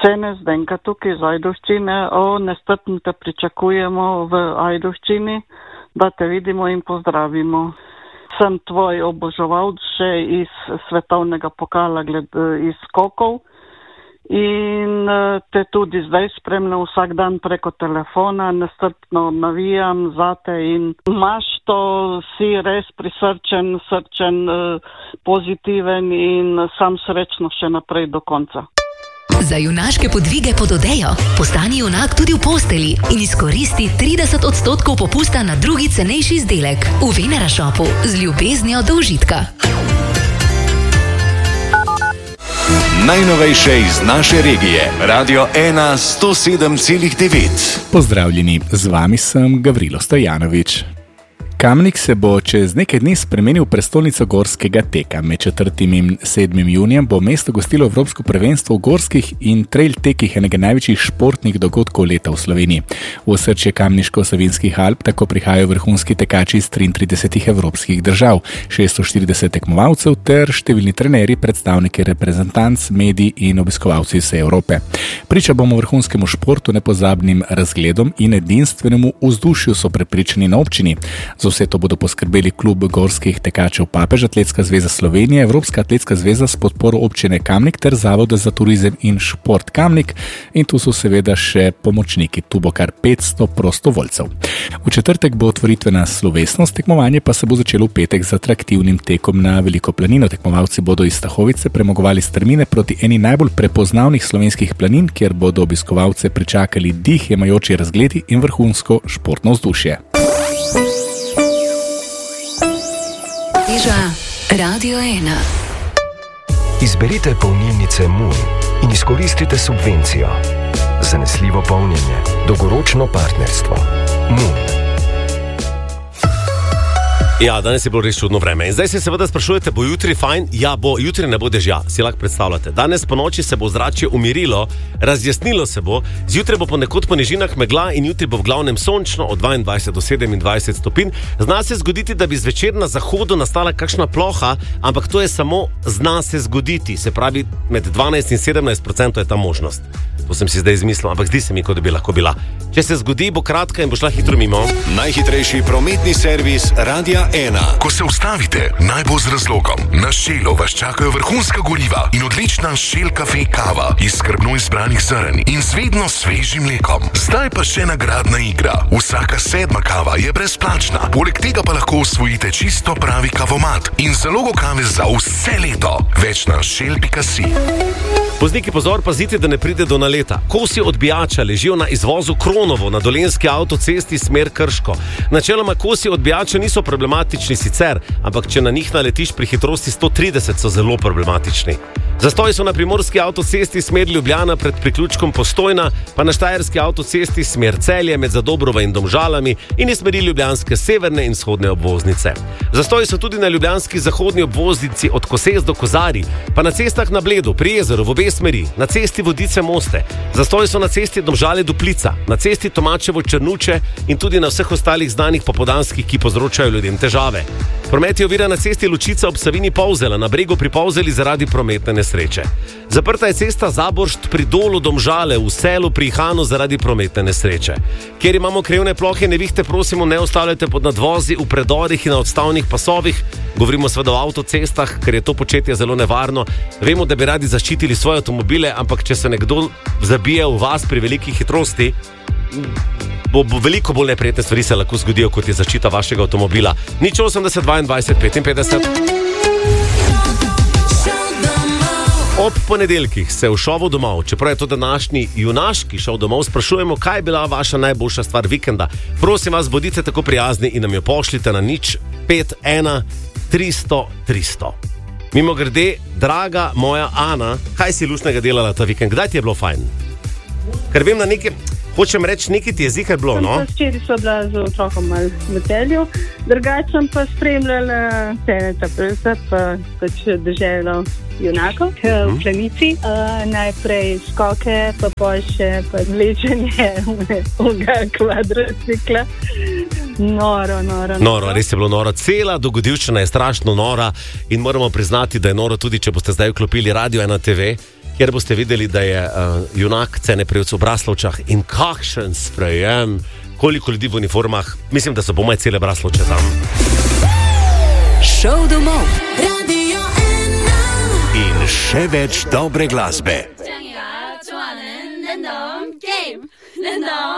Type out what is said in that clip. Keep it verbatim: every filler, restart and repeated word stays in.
Cene Zdenka tukaj iz Ajdovščine. O, nestrpno te pričakujemo v Ajdovščini, da te vidimo in pozdravimo. Sem tvoj oboževalc še iz svetovnega pokala gled, iz skokov in te tudi zdaj spremljam vsak dan preko telefona, nestrpno navijam zate in imaš to, si res prisrčen, srčen, pozitiven in sam srečno še naprej do konca. Za junaške podvige pod odejo postani junak tudi v posteli in izkoristi trideset odstotkov popusta na drugi cenejši izdelek v Venera Shopu z ljubeznijo do užitka. Najnovejše iz naše regije. Radio ena sto sedem celih devet. Pozdravljeni, z vami sem Gavrilo Stojanovič. Kamnik se bo čez nekaj dni spremenil v prestolnico gorskega teka. Med četrtim in sedmim junijem bo mesto gostilo Evropsko prvenstvo v gorskih in trail tekih, enega največjih športnih dogodkov leta v Sloveniji. V osrčje Kamniško-Savinjskih Alp tako prihajajo vrhunski tekači iz triintridesetih evropskih držav, šeststo štirideset tekmovalcev ter številni trenerji, predstavniki reprezentanc, mediji in obiskovalci iz vse Evrope. Priča bomo vrhunskemu športu, nepozabnim razgledom in edinstvenemu vzdušju, so prepričani na občini. Za vse to bodo poskrbeli klub gorskih tekačev Papež, Atletska zveza Slovenije, Evropska atletska zveza s podporo občine Kamnik ter Zavoda za turizem in šport Kamnik, in tu so seveda še pomočniki. Tu bo kar petsto prostovoljcev. V četrtek bo otvoritvena slovesnost, tekmovanje pa se bo začelo v petek z atraktivnim tekom na Veliko planino. Tekmovalci bodo iz Stahovice premagovali strmine proti eni najbolj prepoznavnih slovenskih planin, kjer bodo obiskovalce pričakali dih jemajoči razgledi in vrhunsko športno vzdušje. Radio ena. Izberite polnilnice Moon in izkoristite subvencijo. Zanesljivo polnjenje, dolgoročno partnerstvo. Moon. Ja, danes je bilo res čudno vreme. In zdaj se seveda sprašujete, bo jutri fajn? Ja, bo, jutri ne bo dežja, si lahko predstavljate. Danes po noči se bo zračje umirilo, razjasnilo se bo, zjutraj bo ponekod po nižinah megla in jutri bo v glavnem sončno od dvaindvajset do sedemindvajset stopinj. Zna se zgoditi, da bi zvečer na zahodu nastala kakšna ploha, ampak to je samo zna se zgoditi. Se pravi, med dvanajst in sedemnajst procentov je ta možnost. To sem si zdaj izmislil, ampak zdi se mi, kot da bi lahko bila. Če se zgodi, bo kratka in bo šla hitro mimo. Najhitrejši prometni servis Radia ena. Ko se ustavite, naj bo z razlogom. Na Shellu vas čakajo vrhunska goriva in odlična Shell Cafe kava iz skrbno izbranih zrn in z vedno svežim mlekom. Zdaj pa še nagradna igra. Vsaka sedma kava je brezplačna. Poleg tega pa lahko osvojite čisto pravi kavomat in zalogo kave za vse leto. Več na shell pika si. Vozniki, pozor, pazite, da ne pride do naleta. Kosi odbijača ležijo na izvozu Kronovo na dolenjski avtocesti smer Krško. Načeloma kosi odbijača niso problematični sicer, ampak če na njih naletiš pri hitrosti sto trideset, so zelo problematični. Zastoji so na primorski avtocesti smer Ljubljana pred priključkom Postojna, pa na štajerski avtocesti smer Celje med Zadobrova in Domžalami in iz smeri ljubljanske severne in vzhodne obvoznice. Zastoji so tudi na ljubljanski zahodni obvoznici od Koses do Kozarij, pa na cestah na Bledu, pri jezeru, v obe smeri, na cesti Vodice Moste. Zastoji so na cesti Domžale Duplica, na cesti Tomačevo Črnuče in tudi na vseh ostalih znanih popoldanskih, ki povzročajo ljudem težave. Promet je ovira na cesti Lučica ob Savini Polzela, na bregu pri Polzeli zaradi prometne nesreče. Zaprta je cesta Zaboršt pri Dolu Domžale v Selu pri Ihanu zaradi prometne nesreče. Kjer imamo krivne plohe nevihte, prosimo, ne ostavljajte pod nadvozi, v predorih in na odstavnih pasovih. Govorimo seveda o avtocestah, ker je to početje zelo nevarno. Vemo, da bi radi zaščitili svoje avtomobile, ampak če se nekdo zabije v vas pri veliki hitrosti, bo, bo veliko bolj neprijetne stvari se lahko zgodijo, kot je zaščita vašega avtomobila. Nič osemdeset dvaindvajset petinpetdeset. Ob ponedeljkih se v šovu domov, čeprav je to današnji junaški šov domov, sprašujemo, kaj je bila vaša najboljša stvar vikenda. Prosim vas, bodite tako prijazni in nam jo pošljite na nič pet ena tristo tristo. Mimo grede, draga moja Ana, kaj si lušnega delala ta vikend? Kdaj ti je bilo fajn? Ker vem, na nekaj, hočem reči, nekaj ti je zihar bilo, no? Včeraj so bila z otrokom malo v Celju, drugače sem pa spremljala Teneta Prsa, pa pač deželo junakov v Planici. Uh, najprej skoke, pa pol še pa vlečenje unga kvadrocikla. Noro, noro, noro. Noro, res je bilo noro. Cela dogodivščina je strašno nora in moramo priznati, da je noro tudi, če boste zdaj vklopili Radio ena te ve, kjer boste videli, da je uh, junak Cene Prevc v Braslovčah in kakšen sprejem, koliko ljudi v uniformah, mislim, da so pomaj cele Braslovče tam. Šov domov. In še več dobre glasbe.